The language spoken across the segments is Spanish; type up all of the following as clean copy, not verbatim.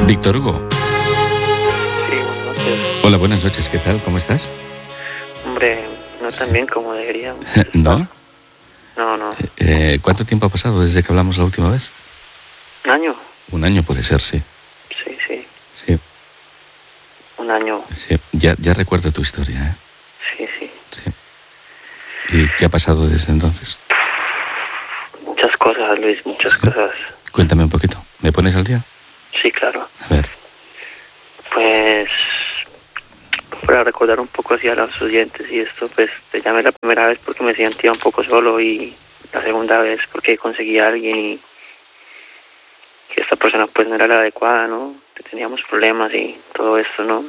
Víctor Hugo. Sí, buenas noches. Hola, buenas noches, ¿qué tal? ¿Cómo estás? Hombre, no tan bien como debería. ¿No? No. ¿Cuánto tiempo ha pasado desde que hablamos la última vez? ¿Un año? Un año puede ser, sí. Sí. Sí, Un año. sí. Ya recuerdo tu historia, ¿eh? Sí. Sí. ¿Y qué ha pasado desde entonces? Muchas cosas, Luis, muchas cosas. Cuéntame un poquito. ¿Me pones al día? Sí, claro. A ver. Pues, para recordar un poco así a los oyentes y esto, pues te llamé la primera vez porque me sentía un poco solo y la segunda vez porque conseguí a alguien y que esta persona pues no era la adecuada, ¿no? Que teníamos problemas y todo esto, ¿no?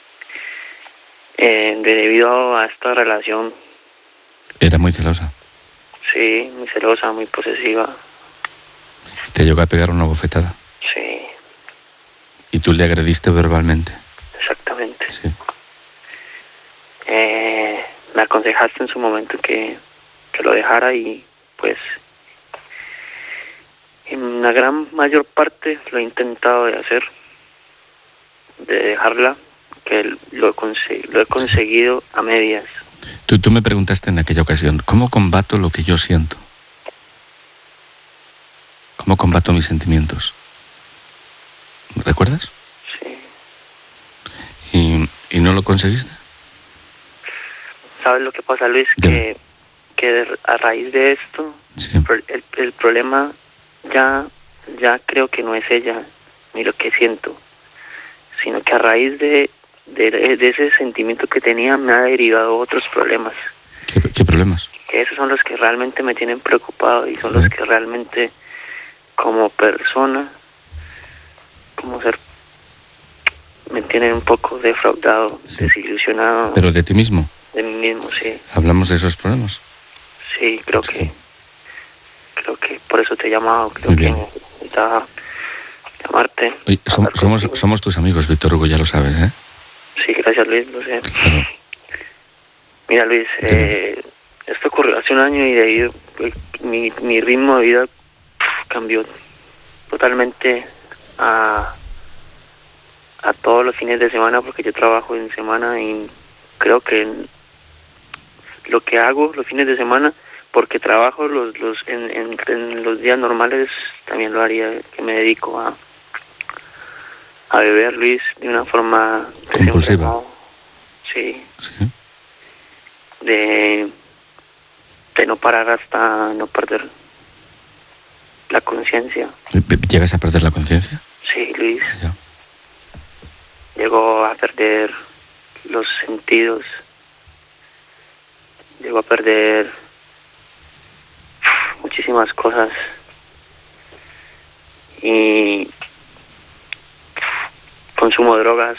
Debido a esta relación, Era muy celosa. sí, muy celosa, muy posesiva, Te llegó a pegar una bofetada. sí, Y tú le agrediste verbalmente. exactamente. Sí. Me aconsejaste en su momento que lo dejara y pues en una gran mayor parte lo he intentado de hacer, de dejarla, que lo he conseguido a medias. Tú me preguntaste en aquella ocasión, ¿cómo combato lo que yo siento? ¿Cómo combato mis sentimientos? ¿Recuerdas? Sí. ¿Y no lo conseguiste? ¿Sabes lo que pasa, Luis? Dime. Que a raíz de esto, Sí. el problema ya creo que no es ella ni lo que siento, sino que a raíz de ese sentimiento que tenía me ha derivado otros problemas. ¿Qué problemas? Que esos son los que realmente me tienen preocupado y son los que realmente como persona, como ser, me tienen un poco defraudado, desilusionado. ¿Pero de ti mismo? De mí mismo, sí. ¿Hablamos de esos problemas? Sí, creo que por eso te he llamado, Muy bien. necesitaba llamarte. Oye, somos tus amigos, Víctor Hugo, ya lo sabes, ¿eh? Sí, gracias, Luis, lo sé. Claro. Mira, Luis, esto ocurrió hace un año y de ahí mi ritmo de vida cambió totalmente a todos los fines de semana, porque yo trabajo en semana y creo que lo que hago los fines de semana, porque trabajo en los días normales, también lo haría, que me dedico a beber, Luis, de una forma compulsiva. Sí. Sí. De no parar hasta no perder la conciencia. ¿Llegas a perder la conciencia? Sí, Luis. Ya. Llego a perder los sentidos. Llego a perder muchísimas cosas. Y consumo drogas.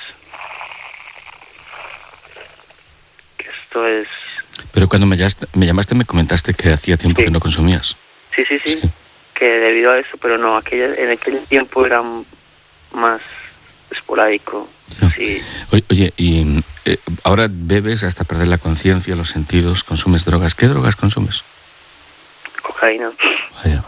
Que esto es... Pero cuando me llamaste me comentaste que hacía tiempo que no consumías. Sí. Que debido a eso, pero no, en aquel tiempo era más esporádico. Ya. Sí. Oye, y ahora bebes hasta perder la conciencia, los sentidos, consumes drogas. ¿Qué drogas consumes? Cocaína. Vaya.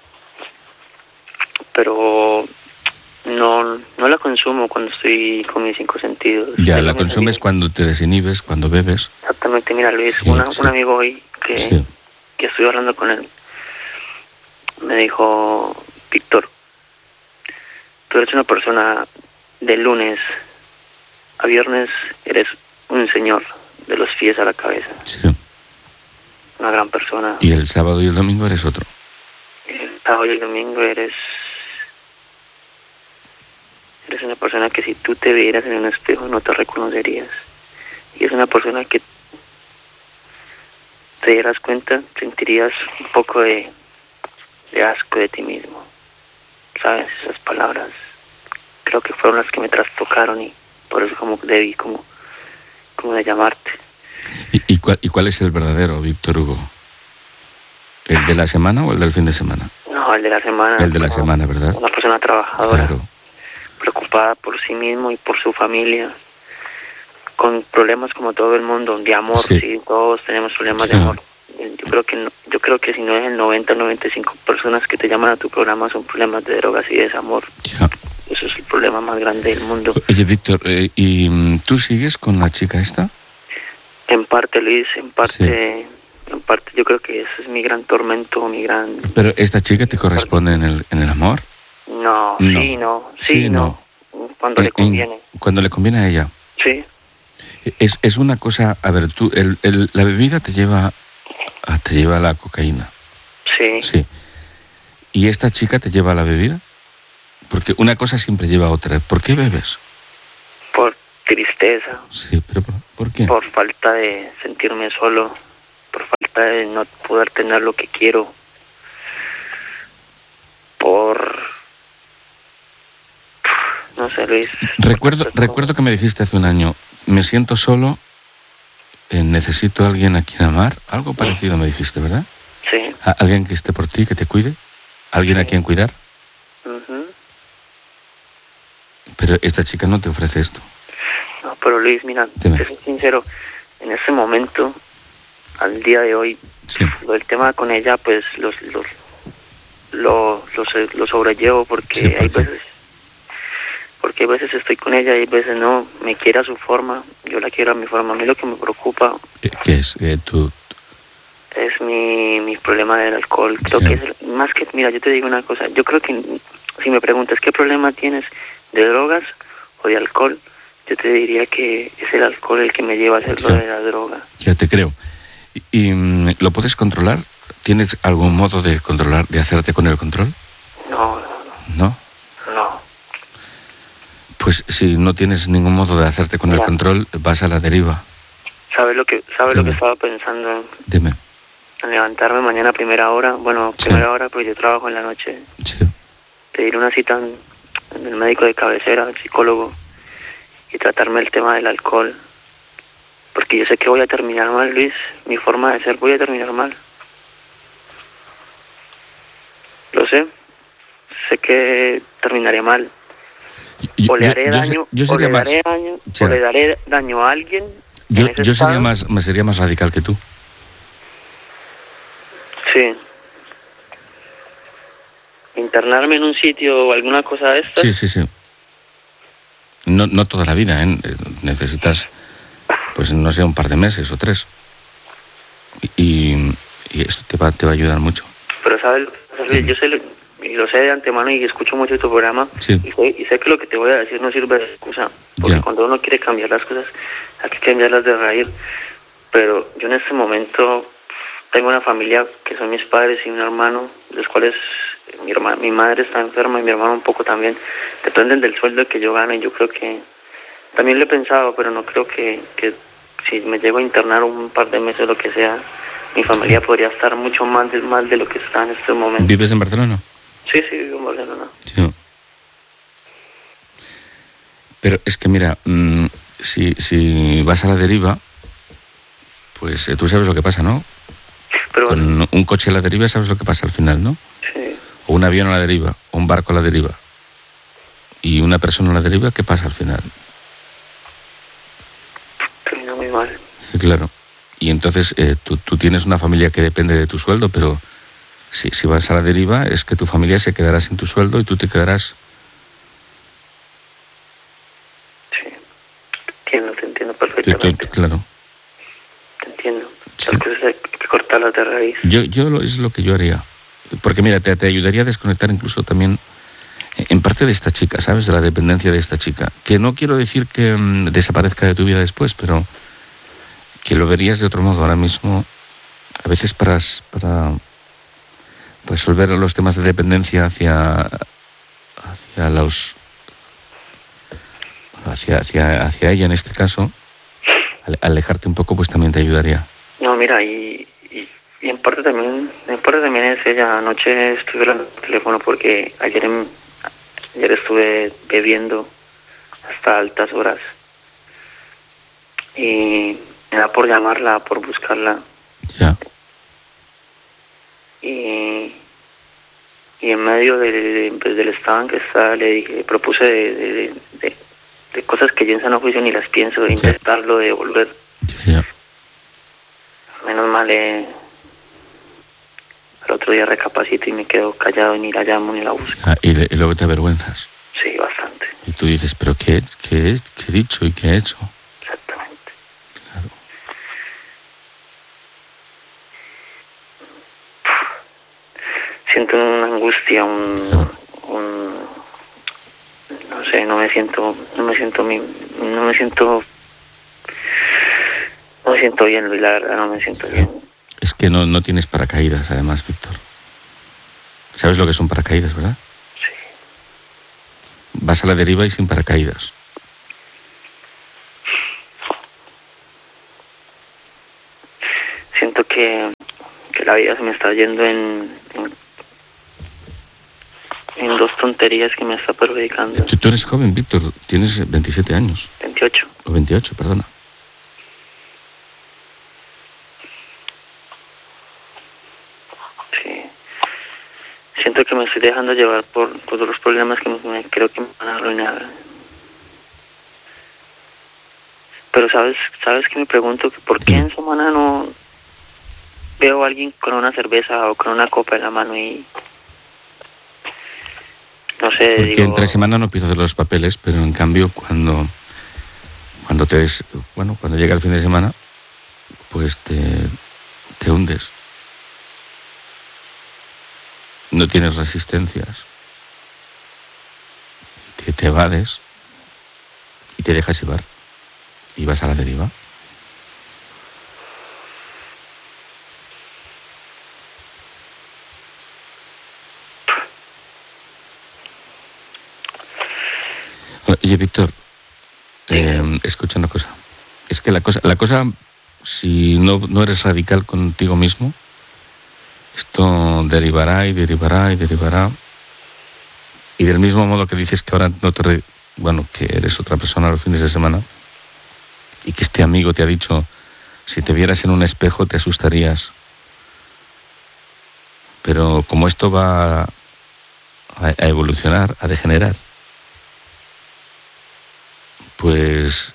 Pero no la consumo cuando estoy con mis 5 sentidos. Ya, la consumes cuando te desinhibes, cuando bebes. Exactamente, mira, Luis, Sí, un amigo hoy que estuve hablando con él, me dijo: Víctor, tú eres una persona de lunes a viernes, eres un señor de los pies a la cabeza. Sí. Una gran persona. Y el sábado y el domingo eres otro. El sábado y el domingo eres una persona que si tú te vieras en un espejo no te reconocerías. Y es una persona que te dieras cuenta, sentirías un poco de asco de ti mismo. ¿Sabes? Esas palabras creo que fueron las que me trastocaron y por eso como debí como de llamarte. ¿Y cuál es el verdadero Víctor Hugo? ¿El de la semana o el del fin de semana? No, el de la semana. El de la semana, ¿verdad? Una persona trabajadora, claro, preocupada por sí mismo y por su familia, con problemas como todo el mundo, de amor, sí todos tenemos problemas de amor. Yo creo que si no es el 90, 95 personas que te llaman a tu programa son problemas de drogas y desamor. Ya. Eso es el problema más grande del mundo. Oye, Víctor, ¿y tú sigues con la chica esta? En parte, Luis, en parte yo creo que ese es mi gran tormento, mi gran... ¿Pero esta chica te corresponde en el amor? No, No. sí, no, Sí, no. cuando le conviene. Cuando le conviene a ella. Sí, Es una cosa, a ver, tú, la bebida te lleva a la cocaína. sí, Sí. ¿Y esta chica te lleva a la bebida? Porque una cosa siempre lleva a otra. ¿Por qué bebes? por tristeza, Sí, pero ¿por qué? por falta de sentirme solo, por falta de no poder tener lo que quiero, por... No sé, Luis. Recuerdo que me dijiste hace un año, me siento solo, necesito a alguien a quien amar. Algo parecido me dijiste, ¿verdad? Sí. Alguien que esté por ti, que te cuide. Alguien a quien cuidar. Ujú. Pero esta chica no te ofrece esto. No, pero Luis, mira, Dime. te soy sincero, en este momento, al día de hoy, Sí. lo del tema con ella, pues lo sobrellevo porque Sí, ¿por hay qué? veces... Porque a veces estoy con ella y a veces no, me quiere a su forma, yo la quiero a mi forma. A mí lo que me preocupa ¿Qué es? Tú... es mi problema del alcohol. Creo Sí. que es más que, mira, yo te digo una cosa, yo creo que si me preguntas qué problema tienes de drogas o de alcohol, yo te diría que es el alcohol el que me lleva a hacerlo Ya. de la droga. Ya te creo. ¿Lo puedes controlar? ¿Tienes algún modo de controlar, de hacerte con el control? No, ¿No? no. Pues si no tienes ningún modo de hacerte con el Ya. control, vas a la deriva. ¿Sabes lo que Dime. estaba pensando? Dime. En levantarme mañana a primera hora, bueno, Sí. primera hora, porque yo trabajo en la noche. Sí. Pedir una cita en el médico de cabecera, el psicólogo, y tratarme el tema del alcohol. Porque yo sé que voy a terminar mal, Luis. Mi forma de ser, voy a terminar mal. Lo sé. Sé que terminaré mal. O le haré daño, yo o sería le más... daré daño, Sí. o le daré daño a alguien. Yo, en ese yo sería estado. sería más radical que tú. Sí. Internarme en un sitio o alguna cosa de estas. Sí, sí, sí. No toda la vida, ¿eh? Necesitas, pues no sé, un par de meses o 3. Y esto te va a ayudar mucho. Pero sabes, Luis, yo sé, y lo sé de antemano y escucho mucho tu programa. Sí. Y sé que lo que te voy a decir no sirve de excusa. Porque Ya. cuando uno quiere cambiar las cosas, hay que cambiarlas de raíz. Pero yo en este momento tengo una familia que son mis padres y un hermano, los cuales mi madre está enferma y mi hermano un poco también. Dependen del sueldo que yo gano y yo creo que... También lo he pensado, pero no creo que si me llego a internar un par de meses o lo que sea, mi familia podría estar mucho más mal de lo que está en este momento. ¿Vives en Barcelona? Sí, vivo en Barcelona. Sí. Pero es que mira, si vas a la deriva, pues tú sabes lo que pasa, ¿no? Pero Con un coche a la deriva sabes lo que pasa al final, ¿no? sí, O un avión a la deriva, o un barco a la deriva. Y una persona a la deriva, ¿qué pasa al final? termina muy mal. Sí, claro. Y entonces tú tienes una familia que depende de tu sueldo, pero si vas a la deriva es que tu familia se quedará sin tu sueldo y tú te quedarás... Sí, te entiendo perfectamente. Claro. Te entiendo. Sí. Las cosas hay que cortarlas de raíz. Es lo que yo haría. Porque mira, te ayudaría a desconectar incluso también en parte de esta chica, ¿sabes? De la dependencia de esta chica. Que no quiero decir que desaparezca de tu vida después, pero que lo verías de otro modo ahora mismo. A veces para resolver los temas de dependencia hacia ella en este caso, alejarte un poco, pues también te ayudaría. No, mira, y en parte también es ella. Anoche estuve hablando por teléfono porque ayer estuve bebiendo hasta altas horas y me da por llamarla, por buscarla Ya. y en medio del estado en que estaba le propuse de cosas que yo en sano juicio ni las pienso, de intentarlo, de volver. Ya. Menos mal al otro día recapacito y me quedo callado y ni la llamo ni la busco. Y luego te avergüenzas. Sí, bastante. Y tú dices, pero ¿qué he dicho y qué he hecho? Exactamente. Claro. Siento una angustia, Claro. no sé, no me siento bien, Luis, la verdad, no me siento bien. Es que no tienes paracaídas, además, Víctor. ¿Sabes lo que son paracaídas, verdad? Sí. Vas a la deriva y sin paracaídas. Siento que la vida se me está yendo en dos tonterías que me está perjudicando. Tú eres joven, Víctor. Tienes 27 años. 28. O 28, perdona. Sí. Siento que me estoy dejando llevar por los problemas que creo que me van a arruinar. Pero sabes que me pregunto que por qué en semana no veo a alguien con una cerveza o con una copa en la mano y no sé, Porque digo, entre semana no pierdes los papeles, pero en cambio cuando cuando llega el fin de semana, pues te hundes. No tienes resistencias. Te evades y te dejas llevar. Y vas a la deriva. Oye, Víctor, escucha una cosa. Es que la cosa, si no eres radical contigo mismo, esto derivará y derivará y derivará. Y del mismo modo que dices que ahora que eres otra persona los fines de semana, y que este amigo te ha dicho, si te vieras en un espejo te asustarías. Pero como esto va a evolucionar, a degenerar, pues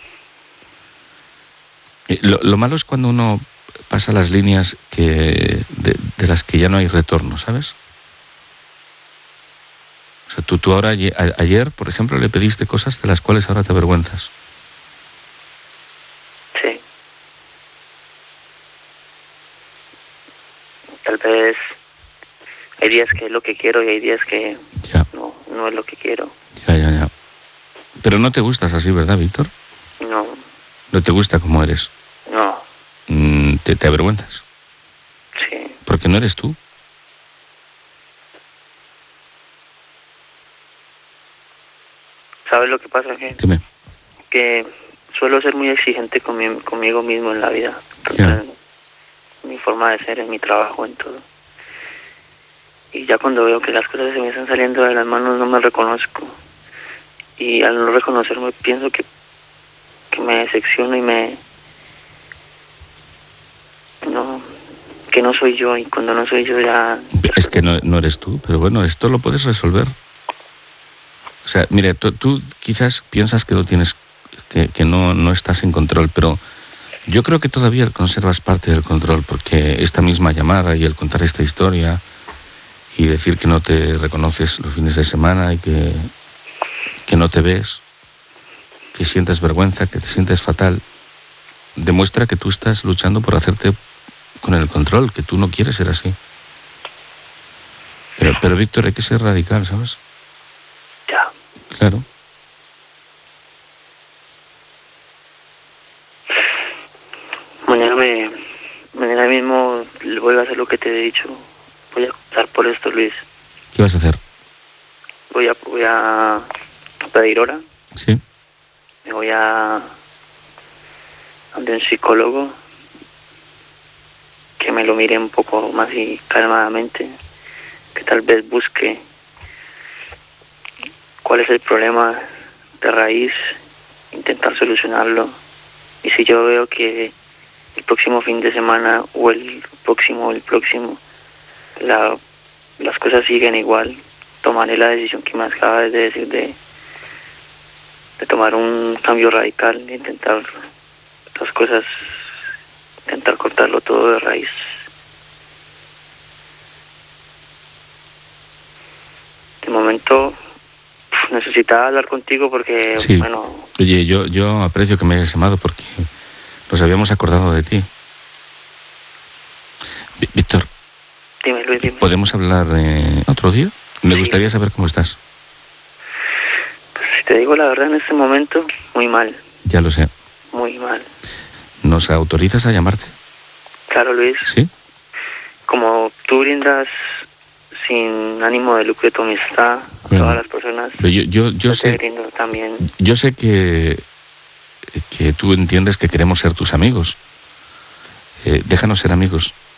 lo malo es cuando uno pasa las líneas de las que ya no hay retorno, ¿sabes? O sea, tú ahora, ayer, por ejemplo, le pediste cosas de las cuales ahora te avergüenzas. sí. Tal vez hay días que es lo que quiero y hay días que Ya, no es lo que quiero. ya. Pero no te gustas así, ¿verdad, Víctor? No, No te gusta como eres. no, Te avergüenzas. sí. Porque no eres tú. ¿Sabes lo que pasa? Dime. Que suelo ser muy exigente conmigo mismo en la vida, tanto Ya. en mi forma de ser, en mi trabajo, en todo. Y ya cuando veo que las cosas se me están saliendo de las manos no me reconozco. Y al no reconocerme pienso que me decepciono y que no soy yo, y cuando no soy yo ya... Es que no eres tú, pero bueno, esto lo puedes resolver. O sea, mire, tú quizás piensas que lo tienes, que no estás en control, pero yo creo que todavía conservas parte del control, porque esta misma llamada y el contar esta historia y decir que no te reconoces los fines de semana y que no te ves, que sientes vergüenza, que te sientes fatal, demuestra que tú estás luchando por hacerte con el control, que tú no quieres ser así. Pero Víctor, hay que ser radical, ¿sabes? Ya. Claro. Mañana mismo vuelvo a hacer lo que te he dicho. Voy a optar por esto, Luis. ¿Qué vas a hacer? Voy a pedir hora. Sí. Me voy a donde un psicólogo que me lo mire un poco más y calmadamente, que tal vez busque cuál es el problema de raíz, intentar solucionarlo. Y si yo veo que el próximo fin de semana o el próximo, las cosas siguen igual, tomaré la decisión que me acabas de decir de tomar un cambio radical, de intentar las cosas, intentar cortarlo todo de raíz. De momento necesitaba hablar contigo porque, Sí. bueno... Oye, yo aprecio que me hayas llamado porque nos habíamos acordado de ti. Víctor, Dime, Luis, dime. ¿podemos hablar otro día? Me Sí. gustaría saber cómo estás. Pues si te digo la verdad, en este momento, muy mal, Ya lo sé. muy mal. ¿Nos autorizas a llamarte? Claro, Luis, ¿Sí? como tú brindas sin ánimo de lucro tu amistad a Bueno, todas las personas, Pero yo te sé, brindo también. yo sé que tú entiendes que queremos ser tus amigos. Déjanos ser amigos.